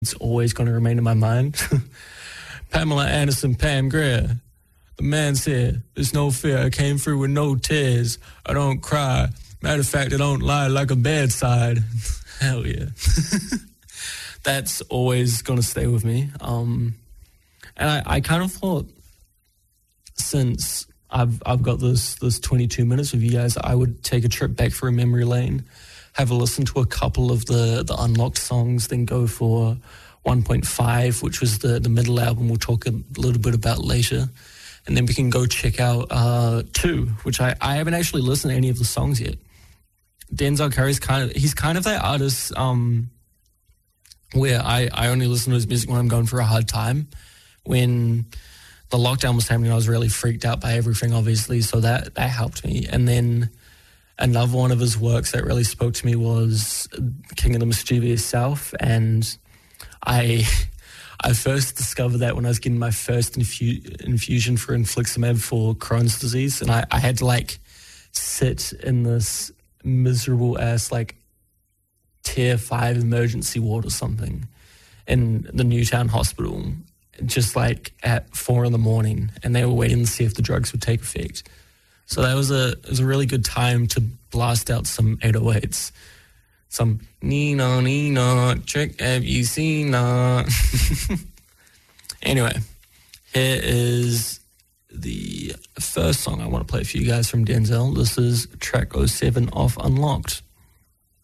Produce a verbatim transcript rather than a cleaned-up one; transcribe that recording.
It's always going to remain in my mind. Pamela Anderson, Pam Grier. The man said, there's no fear. I came through with no tears. I don't cry. Matter of fact, I don't lie like a bedside. Hell yeah. That's always going to stay with me. Um, and I, I kind of thought, since I've I've got this this twenty-two minutes with you guys, I would take a trip back through memory lane, have a listen to a couple of the, the Unlocked songs, then go for one point five, which was the, the middle album we'll talk a little bit about later. And then we can go check out uh, two, which I, I haven't actually listened to any of the songs yet. Denzel Curry's kind of, he's kind of that artist um, where I, I only listen to his music when I'm going through a hard time. When the lockdown was happening, I was really freaked out by everything, obviously, so that, that helped me. And then another one of his works that really spoke to me was King of the Mischievous South, and I I first discovered that when I was getting my first infu- infusion for infliximab for Crohn's disease, and I, I had to, like, sit in this miserable-ass, like, tier five emergency ward or something in the Newtown Hospital, just, like, at four in the morning, and they were waiting to see if the drugs would take effect. So that was a it was a really good time to blast out some eight oh eights. Some Nino, Nino, trick have you seen? Uh? Anyway, here is the first song I want to play for you guys from Denzel. This is track oh seven off Unlocked.